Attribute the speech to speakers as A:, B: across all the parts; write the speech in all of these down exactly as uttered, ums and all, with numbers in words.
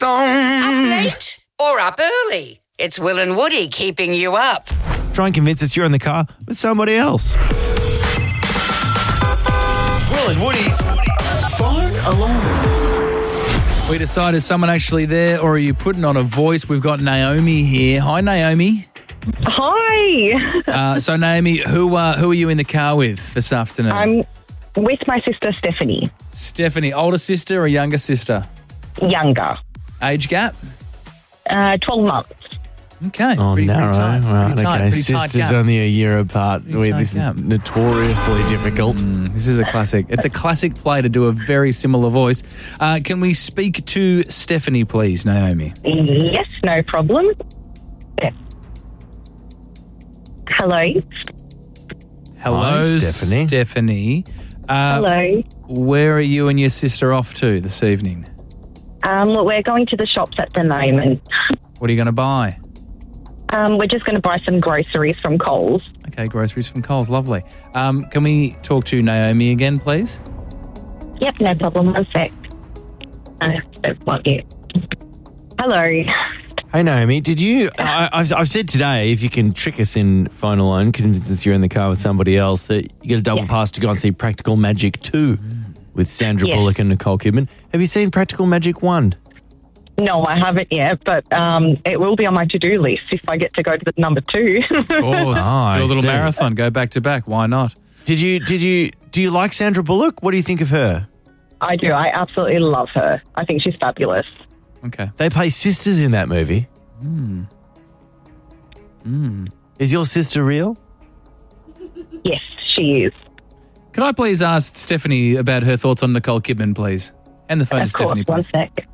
A: stone.
B: Up late or up early? It's Will and Woody keeping you up.
C: Try and convince us you're in the car with somebody else.
D: Will and Woody's Phone Alarm.
E: We decide, is someone actually there or are you putting on a voice? We've got Naomi here. Hi, Naomi.
F: Hi.
E: Uh, so, Naomi, who uh, who are you in the car with this afternoon?
F: I'm with my sister Stephanie.
E: Stephanie, older sister or younger sister?
F: Younger.
E: Age gap?
F: Uh, twelve months.
E: Okay.
C: Oh,
E: pretty,
C: narrow.
E: pretty tight.
C: Right,
E: pretty tight,
C: okay.
E: pretty tight
C: Sisters
E: gap.
C: only a year apart.
E: Pretty
C: Wait,
E: tight
C: this
E: gap.
C: is notoriously difficult.
E: Mm, this is a classic. It's a classic play to do a very similar voice. Uh, can we speak to Stephanie, please, Naomi?
F: Yes, no problem. Yeah. Hello.
E: Hello,
C: Hi, Stephanie.
E: Stephanie. Uh,
F: Hello.
E: Where are you and your sister off to this evening?
F: Um, look, we're going to the shops at the moment.
E: What are you going to buy?
F: Um, we're just going to buy some groceries from Coles.
E: Okay, groceries from Coles. Lovely. Um, can we talk to Naomi again, please?
F: Yep, no problem. One sec. Uh, don't want you. Hello.
C: Hey, Naomi, did you... I, I've, I've said today, if you can trick us in phone alone, convince us you're in the car with somebody else, that you get a double
F: Yeah.
C: pass to go and see Practical Magic two with Sandra
F: Yeah.
C: Bullock and Nicole Kidman. Have you seen Practical Magic one?
F: No, I haven't yet, but um, it will be on my to-do list if I get to go to the number two.
E: Of course.
C: Oh, I
E: do a little
C: see.
E: marathon. Go back to back. Why not?
C: Did you... Did you... Do you like Sandra Bullock? What do you think of her?
F: I do. I absolutely love her. I think she's fabulous.
E: Okay.
C: They play sisters in that movie.
E: Hmm.
C: Is your sister real?
F: Yes, she is.
E: Can I please ask Stephanie about her thoughts on Nicole Kidman, please? And the phone
F: Of
E: to
F: course,
E: Stephanie,
F: one
E: please.
F: sec.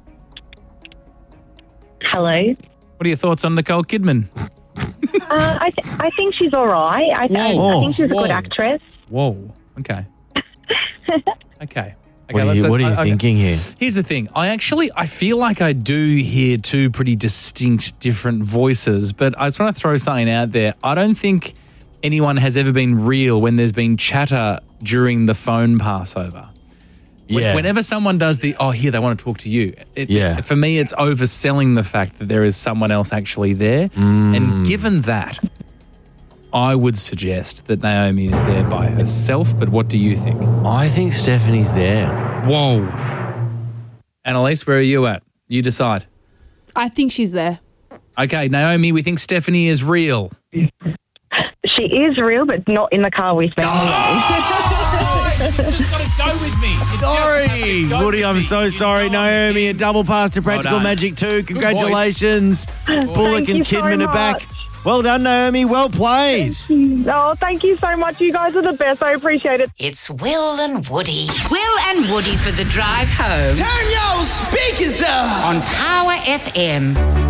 F: Hello.
E: What are your thoughts on Nicole Kidman?
F: Uh, I, th- I think she's all right. I, th- I, I think she's a
E: Whoa.
F: good actress.
E: Whoa. Okay. Okay. Okay,
C: What are
E: let's-
C: you, what are you
E: I- I-
C: thinking here?
E: Here's the thing. I actually, I feel like I do hear two pretty distinct different voices, but I just want to throw something out there. I don't think anyone has ever been real when there's been chatter during the phone passover. When-
C: Yeah.
E: Whenever someone does the, oh, here, they want to talk to you. It,
C: Yeah.
E: For me, it's overselling the fact that there is someone else actually there.
C: Mm.
E: And given that, I would suggest that Naomi is there by herself, but what do you think?
C: I think Stephanie's there.
E: Whoa. Annalise, where are you at? You decide.
G: I think she's there.
E: Okay, Naomi, we think Stephanie is real.
F: She is real, but not in the car with me.
E: You've just got to go with me.
C: Sorry, Woody, I'm so sorry. Naomi, a double pass to Practical
E: done.
C: Magic two. Congratulations. Bullock
F: Thank
C: and
F: you so
C: Kidman are back.
F: much.
C: Well done, Naomi. Well played.
F: Oh, thank you so much. You guys are the best. I appreciate it.
B: It's Will and Woody. Will and Woody for the drive home
D: Turn your speakers up.
B: on Power F M.